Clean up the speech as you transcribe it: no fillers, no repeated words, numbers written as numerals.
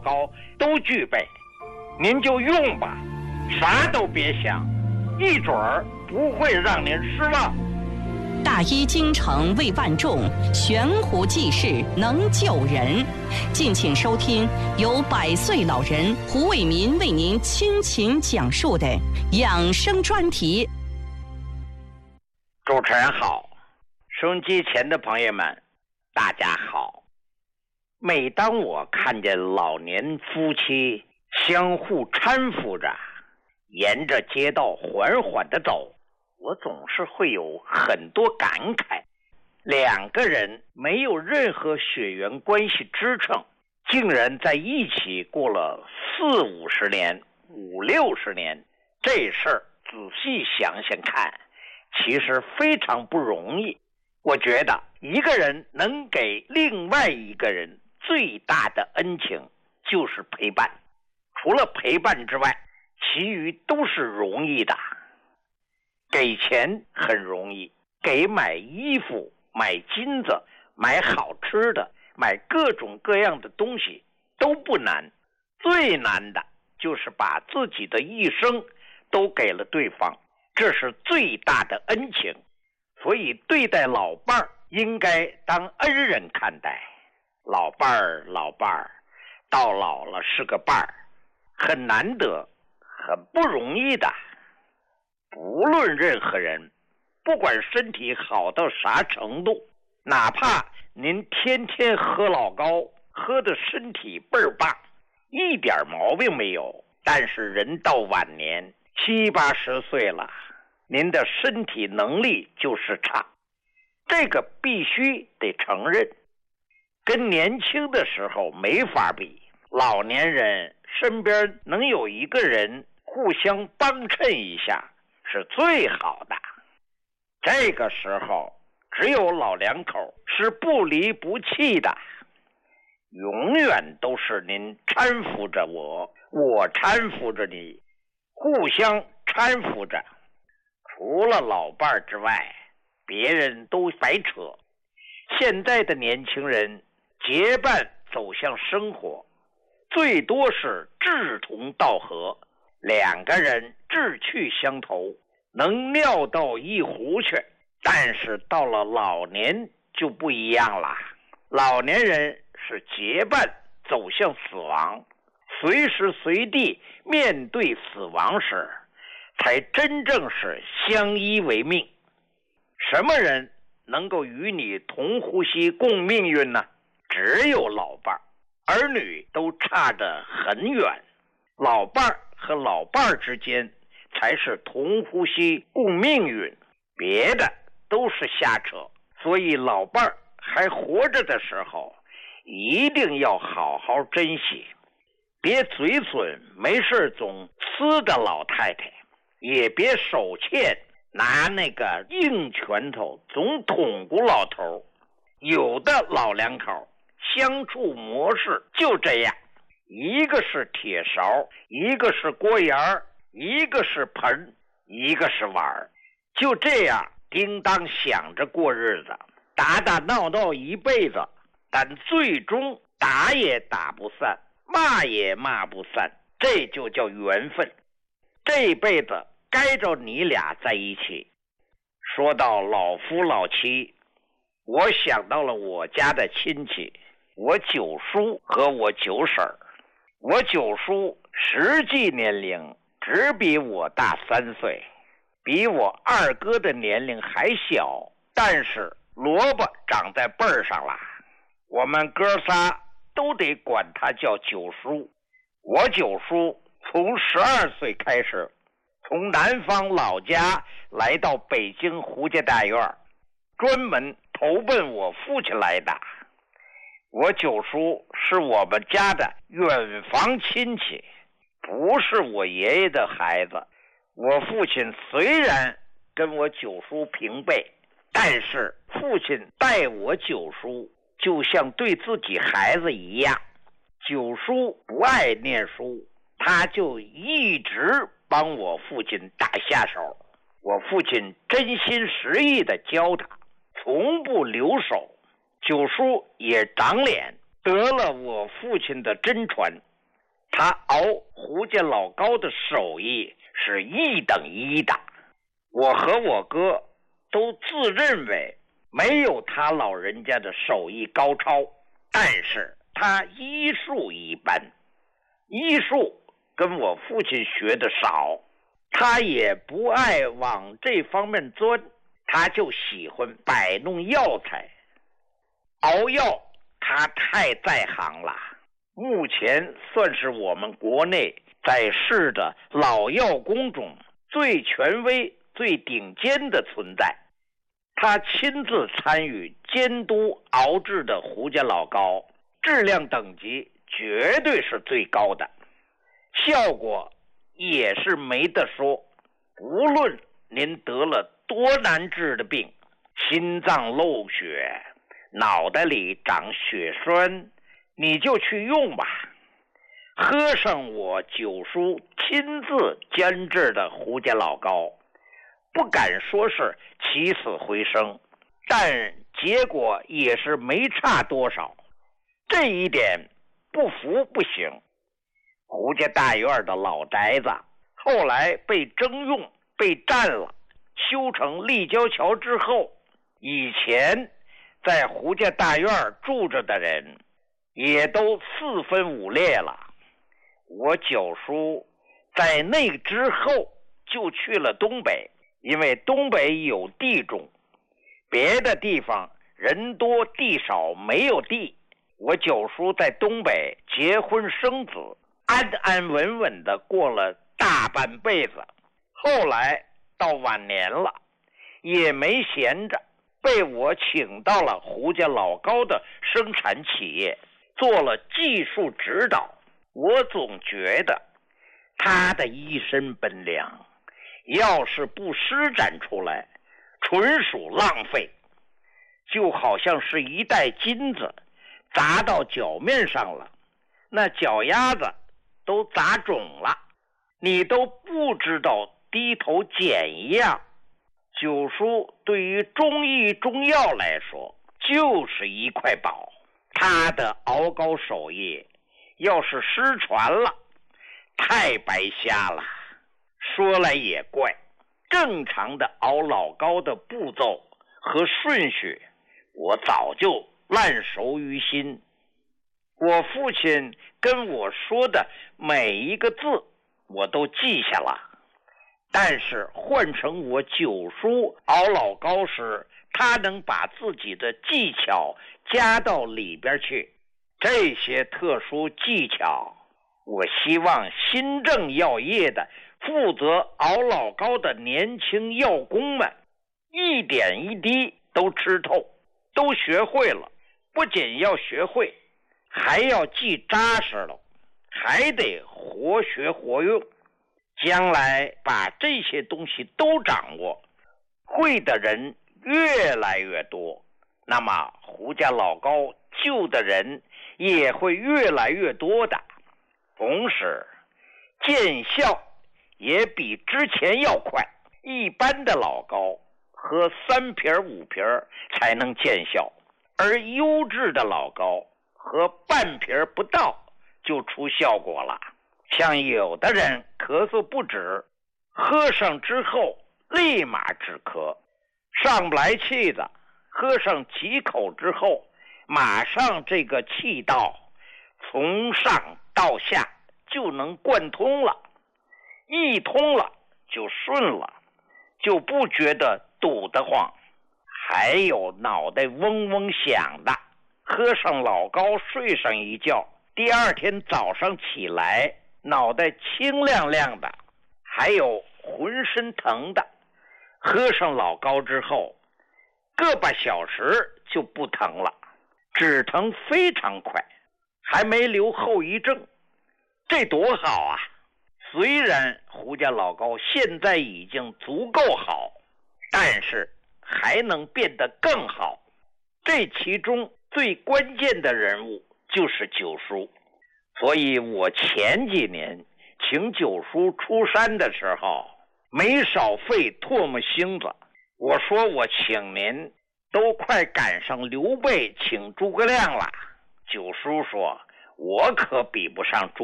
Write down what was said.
高都具备，您就用吧，啥都别想，一准儿不会让您失望。 大医精诚为万众，悬壶济世能救人。敬请收听由100岁老人胡伟民为您倾情讲述的养生专题。 主持人好，收音机前的朋友们大家好。每当我看见老年夫妻相互搀扶着沿着街道缓缓地走，我总是会有很多感慨。两个人没有任何血缘关系支撑，竟然在一起过了40-50年、50-60年，这事儿仔细想想看，其实非常不容易。我觉得一个人能给另外一个人最大的恩情就是陪伴，除了陪伴之外，其余都是容易的。给钱很容易，给买衣服、买金子、买好吃的、买各种各样的东西都不难，最难的就是把自己的一生都给了对方，这是最大的恩情。所以对待老伴儿应该当恩人看待。老伴儿到老了是个伴儿，很难得，很不容易的。不论任何人，不管身体好到啥程度，哪怕您天天喝老高，喝的身体倍儿棒，一点毛病没有，但是人到晚年70-80岁了，您的身体能力就是差，这个必须得承认。跟年轻的时候没法比，老年人身边能有一个人互相帮衬一下是最好的。这个时候只有老两口是不离不弃的，永远都是您搀扶着我，我搀扶着你，互相搀扶着。除了老伴儿之外，别人都白扯。现在的年轻人结伴走向生活，最多是志同道合，两个人志趣相投，能尿到一壶去。但是到了老年就不一样了，老年人是结伴走向死亡，随时随地面对死亡时，才真正是相依为命。什么人能够与你同呼吸共命运呢？只有老伴儿，儿女都差得很远，老伴儿和老伴儿之间才是同呼吸共命运，别的都是瞎扯。所以老伴儿还活着的时候，一定要好好珍惜，别嘴损没事总呲的老太太，也别手欠拿那个硬拳头总捅咕老头。有的老两口相处模式就这样，一个是铁勺，一个是锅沿儿，一个是盆，一个是碗，就这样叮当响着过日子，打打闹闹一辈子，但最终打也打不散，骂也骂不散，这就叫缘分。这辈子该着你俩在一起。说到老夫老妻，我想到了我家的亲戚，我九叔和我九婶儿。我九叔实际年龄只比我大3岁，比我二哥的年龄还小，但是萝卜长在辈儿上了，我们哥仨都得管他叫九叔。我九叔从12岁开始从南方老家来到北京胡家大院，专门投奔我父亲来的。我九叔是我们家的远房亲戚，不是我爷爷的孩子。我父亲虽然跟我九叔平辈，但是父亲待我九叔就像对自己孩子一样。九叔不爱念书，他就一直帮我父亲打下手。我父亲真心实意地教他，从不留手。九叔也长脸，得了我父亲的真传， 他熬胡家老高的手艺是一等一的，我和我哥都自认为没有他老人家的手艺高超，但是他医术一般，医术跟我父亲学的少，他也不爱往这方面钻，他就喜欢摆弄药材。熬药他太在行了，目前算是我们国内在世的老药工中最权威最顶尖的存在。他亲自参与监督熬制的胡家老高，质量等级绝对是最高的，效果也是没得说。无论您得了多难治的病，心脏漏血，脑袋里长血栓，你就去用吧。喝上我九叔亲自监制的胡家老高，不敢说是起死回生，但结果也是没差多少，这一点不服不行。胡家大院的老宅子后来被征用被占了，修成立交桥之后，以前在胡家大院住着的人也都四分五裂了。我九叔在那之后就去了东北，因为东北有地种，别的地方人多地少没有地。我九叔在东北结婚生子，安安稳稳的过了大半辈子，后来到晚年了也没闲着，被我请到了胡家老高的生产企业做了技术指导。我总觉得他的一身本领要是不施展出来，纯属浪费，就好像是一袋金子砸到脚面上了，那脚丫子都砸肿了，你都不知道低头捡一样。九叔对于中医中药来说就是一块宝，他的熬高手艺要是失传了，太白瞎了。说来也怪，正常的熬老高的步骤和顺序我早就烂熟于心，我父亲跟我说的每一个字我都记下了，但是换成我九叔熬老高时，他能把自己的技巧加到里边去。这些特殊技巧，我希望新政药业的负责熬老高的年轻药工们一点一滴都吃透，都学会了。不仅要学会，还要记扎实了，还得活学活用。将来把这些东西都掌握，会的人越来越多，那么胡家老高救的人也会越来越多的，同时见效也比之前要快。一般的老高喝3瓶5瓶才能见效，而优质的老高喝半瓶不到就出效果了。像有的人咳嗽不止，喝上之后立马止咳，上不来气的喝上几口之后，马上这个气道从上到下就能贯通了，一通了就顺了，就不觉得堵得慌。还有脑袋嗡嗡响的，喝上老高睡上一觉，第二天早上起来脑袋清亮亮的。还有浑身疼的，喝上老高之后个把小时就不疼了，止疼非常快，还没留后遗症，这多好啊！虽然胡家老高现在已经足够好，但是还能变得更好。这其中最关键的人物就是九叔，所以我前几年请九叔出山的时候没少费唾沫星子。我说我请您都快赶上刘备请诸葛亮了。九叔说我可比不上诸